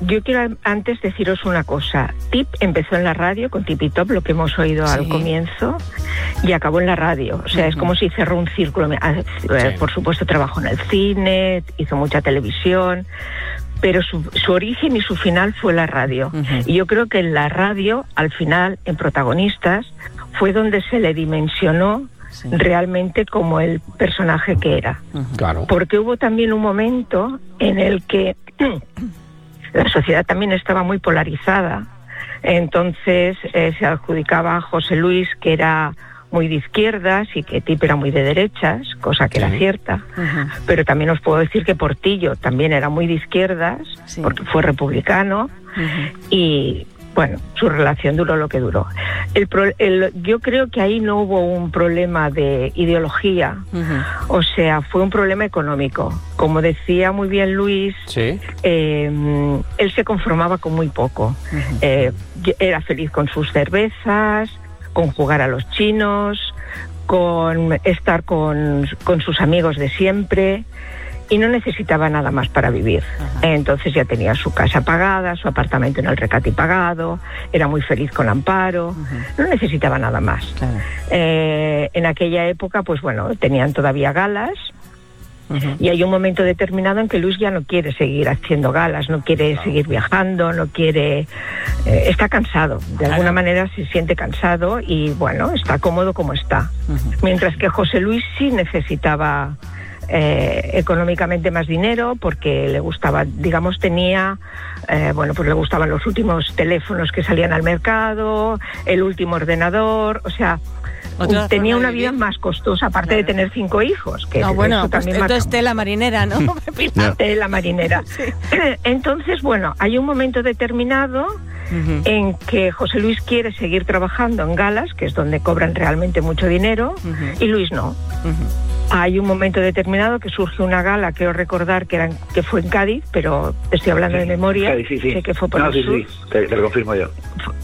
yo quiero antes deciros una cosa. Tip empezó en la radio con Tip y Top, lo que hemos oído al comienzo, y acabó en la radio. O sea, es como si cerró un círculo. Por supuesto, trabajó en el cine, hizo mucha televisión, pero su origen y su final fue la radio. Y yo creo que en la radio, al final, en Protagonistas, fue donde se le dimensionó realmente como el personaje que era. Claro. Porque hubo también un momento en el que la sociedad también estaba muy polarizada, entonces se adjudicaba a José Luis que era muy de izquierdas y que Tip era muy de derechas, cosa que era cierta, pero también os puedo decir que Portillo también era muy de izquierdas, porque fue republicano, y bueno, su relación duró lo que duró. Yo creo que ahí no hubo un problema de ideología, o sea, fue un problema económico. Como decía muy bien Luis, él se conformaba con muy poco. Era feliz con sus cervezas, con jugar a los chinos, con estar con sus amigos de siempre, y no necesitaba nada más para vivir. Entonces ya tenía su casa pagada, su apartamento en el Recati pagado, era muy feliz con Amparo, no necesitaba nada más. En aquella época, pues bueno, tenían todavía galas, y hay un momento determinado en que Luis ya no quiere seguir haciendo galas, no quiere seguir viajando, no quiere... está cansado, de alguna manera se siente cansado y bueno, está cómodo como está. Mientras que José Luis sí necesitaba económicamente más dinero porque le gustaba, digamos, tenía... pues le gustaban los últimos teléfonos que salían al mercado, el último ordenador, o sea... Tenía una vida más costosa, aparte de tener 5 hijos. Que bueno, eso pues también entonces tela marinera, ¿no? Tela marinera. Entonces, bueno, hay un momento determinado en que José Luis quiere seguir trabajando en galas, que es donde cobran realmente mucho dinero, y Luis no. Hay un momento determinado que surge una gala, quiero recordar que fue en Cádiz, pero estoy hablando de memoria. Cádiz, sí. Sé que fue por el sur. Te lo confirmo yo.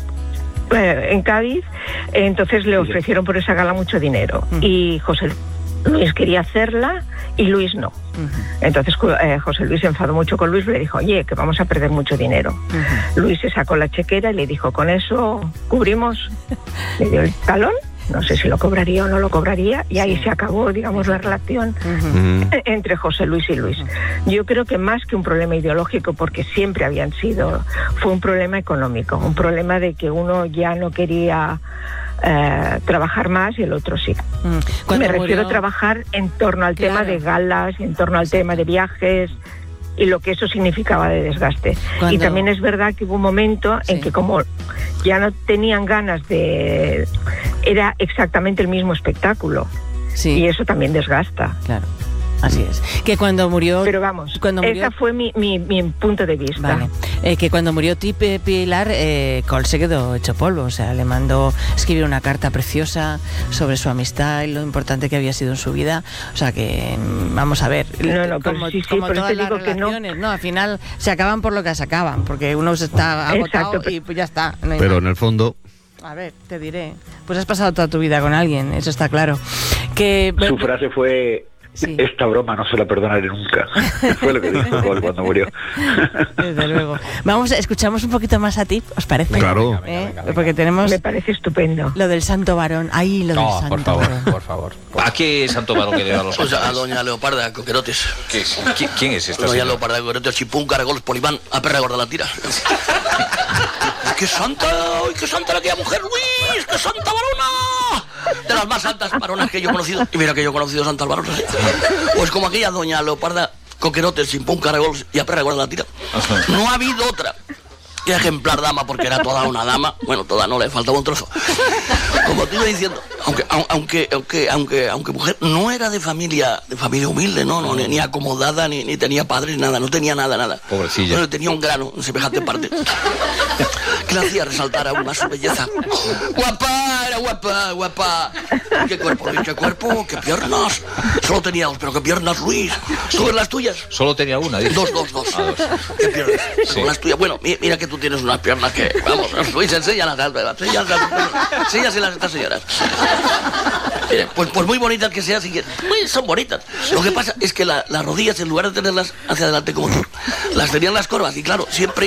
En Cádiz, entonces le ofrecieron por esa gala mucho dinero y José Luis quería hacerla y Luis no. Entonces José Luis se enfadó mucho con Luis y le dijo, oye, que vamos a perder mucho dinero. Luis se sacó la chequera y le dijo, con eso cubrimos. Le dio el talón, no sé si lo cobraría o no lo cobraría, y ahí se acabó, digamos, la relación entre José Luis y Luis. Yo creo que más que un problema ideológico, porque siempre habían sido, fue un problema económico, un problema de que uno ya no quería trabajar más y el otro sí. Me refiero a trabajar en torno al tema de galas, en torno al tema de viajes, y lo que eso significaba de desgaste. Y también es verdad que hubo un momento en que como ya no tenían ganas de... Era exactamente el mismo espectáculo. Y eso también desgasta. Claro. Así es. Que cuando murió... Pero vamos, ese fue mi punto de vista. Vale. Que cuando murió Pilar, Cole se quedó hecho polvo. O sea, le mandó escribir una carta preciosa sobre su amistad y lo importante que había sido en su vida. O sea que, vamos a ver, como todas las relaciones, no, al final se acaban por lo que se acaban, porque uno se está agotado y pues ya está. No hay pero más. En el fondo... A ver, te diré. Pues has pasado toda tu vida con alguien, eso está claro. Su frase fue... Esta broma no se la perdonaré nunca. Fue lo que dijo Cole cuando murió. Desde luego. Escuchamos un poquito más a ti, ¿os parece? Claro. Venga. Porque tenemos... Me parece estupendo. Lo del santo varón. Ahí lo del santo varón. Por favor. ¿A qué santo varón que le da los santos? Pues a doña Leoparda Coquerotes. ¿Quién es esta doña Leoparda Coquerotes, chipún, caragols, polimán, a perra gorda la tira. ¡Qué santa! ¡Ay, qué santa era aquella mujer, Luis! ¡Qué santa varona! De las más santas varonas que yo he conocido. Y mira que yo he conocido santas varonas. Pues como aquella doña Leoparda Coquerotes, chimpún, caragols y a perra gorda la tira. No ha habido otra. Qué ejemplar dama, porque era toda una dama. Bueno, toda no, le faltaba un trozo. Como te iba diciendo, aunque mujer no era de familia humilde, no, ni acomodada, ni tenía padres, nada, no tenía nada. Pobrecilla. Bueno, tenía un grano en semejante parte que le hacía resaltar aún más su belleza. Guapa, era guapa. Qué cuerpo, qué piernas. Solo tenía 2, pero qué piernas, Luis. ¿Tú ves las tuyas? Solo tenía una, dice. 2. Qué piernas. Son las tuyas. Bueno, mira que tú tienes unas piernas que, vamos, Luis, enséñalas a estas señoras. Pues muy bonitas que sean, son bonitas. Lo que pasa es que las rodillas, en lugar de tenerlas hacia adelante como tú, las tenían las corvas, y claro, siempre